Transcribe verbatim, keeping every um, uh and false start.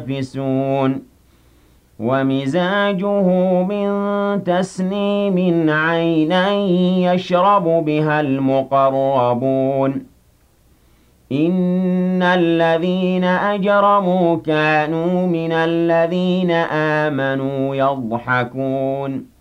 يَتَنَافِسُونَ وَمِزَاجُهُ مِن تَسْنِيمٍ عَيْنًا يَشْرَبُ بِهَا الْمُقَرَّبُونَ إِنَّ الَّذِينَ أَجْرَمُوا كَانُوا مِنَ الَّذِينَ آمَنُوا يَضْحَكُونَ